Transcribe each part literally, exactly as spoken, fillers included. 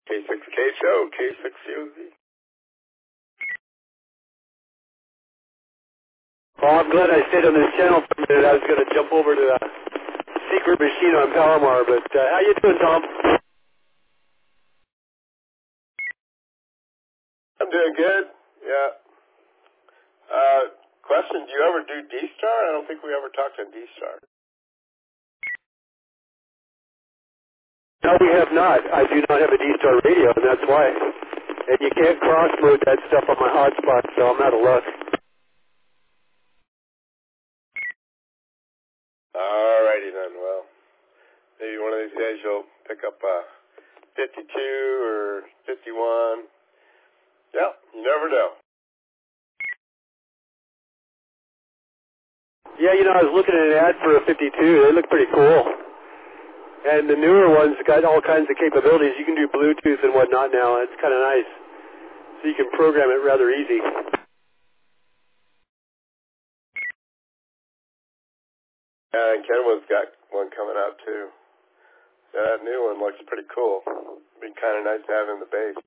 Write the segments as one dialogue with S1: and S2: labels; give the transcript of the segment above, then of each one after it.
S1: K six K show, K six C O Z.
S2: Well, I'm glad I stayed on this channel for a minute. I was going to jump over to the secret machine on Palomar, but uh, how you doing, Tom?
S1: I'm doing good, yeah. Uh, question, do you ever do D-Star? I don't think we ever talked on D-Star.
S2: No, we have not. I do not have a D-Star radio, and that's why. And you can't cross-mode that stuff on my hotspot, so I'm out of luck.
S1: Alrighty then, well, maybe one of these days you'll pick up a fifty-two or fifty-one. Yeah, you never know.
S2: Yeah, you know, I was looking at an ad for a fifty-two. They look pretty cool. And the newer ones got all kinds of capabilities. You can do Bluetooth and whatnot now. It's kind of nice. So you can program it rather easy.
S1: Yeah, and Kenwood's got one coming out too. Yeah, that new one looks pretty cool. Be kind of nice to have in the base.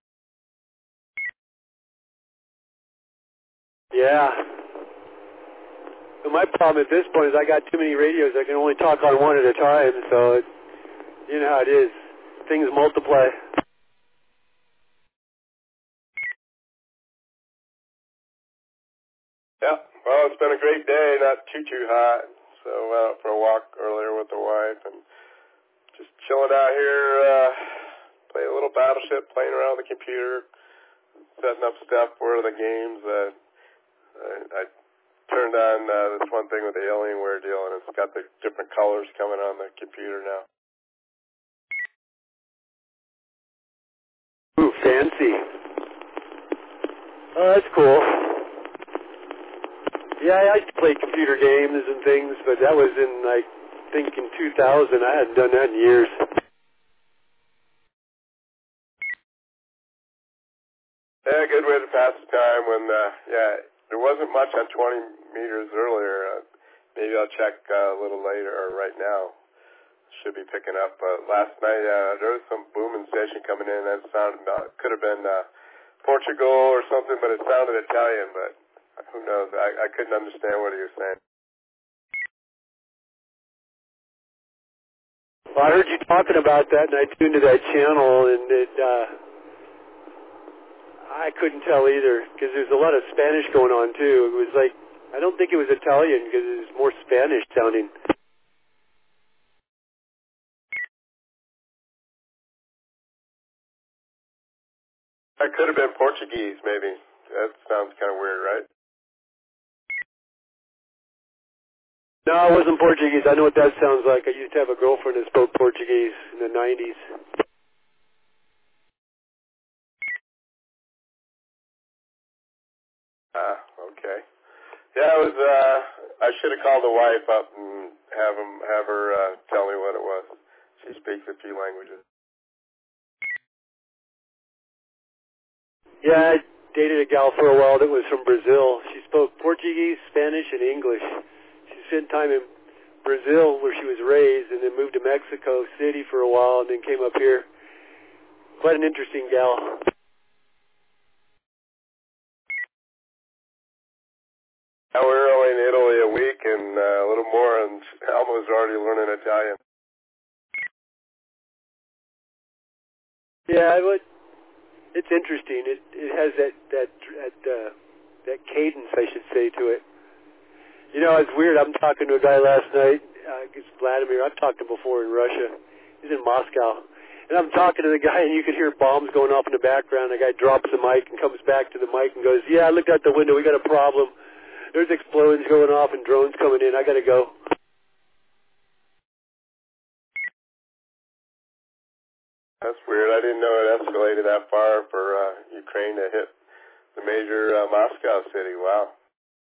S2: Yeah. But my problem at this point is I got too many radios. I can only talk on one at a time, so it, you know how it is. Things multiply.
S1: Yeah, well, it's been a great day, not too, too hot. So I went out for a walk earlier with the wife and just chilling out here, uh, playing a little Battleship, playing around with the computer, setting up stuff for the games. Uh, I, I turned on uh, this one thing with the Alienware deal, and it's got the different colors coming on the computer now.
S2: Ooh, fancy. Oh, that's cool. Yeah, I played computer games and things, but that was in, like, I think in two thousand. I hadn't done that in years.
S1: Yeah, good way to pass the time when, uh, yeah, there wasn't much on twenty meters earlier. Uh, maybe I'll check uh, a little later or right now. Should be picking up. But last night uh, there was some booming station coming in that sounded, uh, could have been uh, Portugal or something, but it sounded Italian, but who knows? I, I couldn't understand what he was saying.
S2: Well, I heard you talking about that, and I tuned to that channel, and it, uh, I couldn't tell either, because there's a lot of Spanish going on, too. It was like, I don't think it was Italian, because it was more Spanish sounding.
S1: It could have been Portuguese, maybe. That sounds kind of weird, right?
S2: No, it wasn't Portuguese. I know what that sounds like. I used to have a girlfriend that spoke Portuguese in the nineties.
S1: Ah, okay. Yeah, it was, uh, I should have called the wife up and have him, have her uh, tell me what it was. She speaks a few languages.
S2: Yeah, I dated a gal for a while that was from Brazil. She spoke Portuguese, Spanish, and English. She spent time in Brazil where she was raised and then moved to Mexico City for a while and then came up here. Quite an interesting gal.
S1: Now we're only in Italy a week and uh, a little more, and Alma's already learning Italian.
S2: Yeah, it would, it's interesting. It it has that that that uh, that cadence, I should say, to it. You know, it's weird. I'm talking to a guy last night. Uh, it's Vladimir. I've talked to him before in Russia. He's in Moscow. And I'm talking to the guy, and you can hear bombs going off in the background. The guy drops the mic and comes back to the mic and goes, yeah, I looked out the window. We got a problem. There's explosions going off and drones coming in. I got to go.
S1: That's weird. I didn't know it escalated that far for uh, Ukraine to hit the major uh, Moscow city. Wow.